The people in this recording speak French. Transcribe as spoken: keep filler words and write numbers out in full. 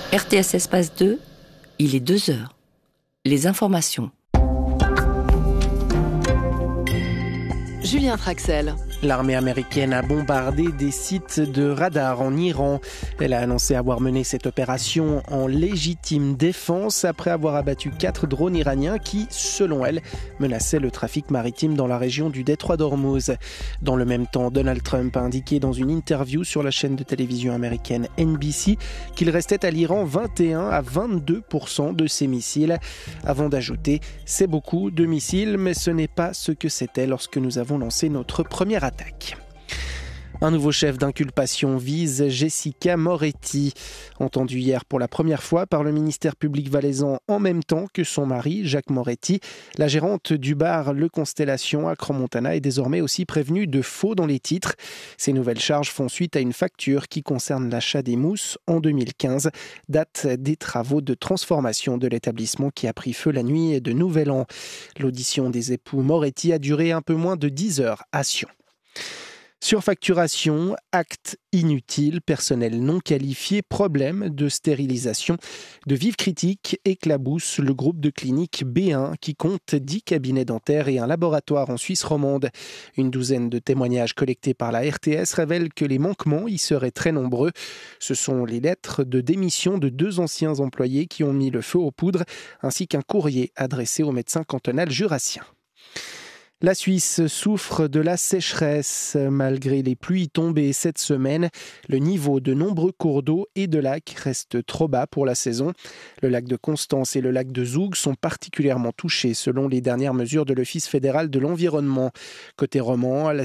R T S Espace deux, il est deux heures. Les informations. Julien Traxel. L'armée américaine a bombardé des sites de radar en Iran. Elle a annoncé avoir mené cette opération en légitime défense après avoir abattu quatre drones iraniens qui, selon elle, menaçaient le trafic maritime dans la région du détroit d'Ormuz. Dans le même temps, Donald Trump a indiqué dans une interview sur la chaîne de télévision américaine N B C qu'il restait à l'Iran vingt et un à vingt-deux pour cent de ses missiles. Avant d'ajouter « C'est beaucoup de missiles, mais ce n'est pas ce que c'était lorsque nous avons lancé notre première attaque ». Un nouveau chef d'inculpation vise Jessica Moretti. Entendue hier pour la première fois par le ministère public valaisan en même temps que son mari, Jacques Moretti, la gérante du bar Le Constellation à Crans-Montana est désormais aussi prévenue de faux dans les titres. Ces nouvelles charges font suite à une facture qui concerne l'achat des mousses en deux mille quinze, date des travaux de transformation de l'établissement qui a pris feu la nuit de Nouvel An. L'audition des époux Moretti a duré un peu moins de dix heures à Sion. Surfacturation, actes inutiles, personnel non qualifié, problème de stérilisation. De vives critiques éclaboussent le groupe de clinique B un qui compte dix cabinets dentaires et un laboratoire en Suisse romande. Une douzaine de témoignages collectés par la R T S révèlent que les manquements y seraient très nombreux. Ce sont les lettres de démission de deux anciens employés qui ont mis le feu aux poudres, ainsi qu'un courrier adressé au médecin cantonal jurassien. La Suisse souffre de la sécheresse. Malgré les pluies tombées cette semaine, le niveau de nombreux cours d'eau et de lacs reste trop bas pour la saison. Le lac de Constance et le lac de Zoug sont particulièrement touchés selon les dernières mesures de l'Office fédéral de l'environnement. Côté roman, la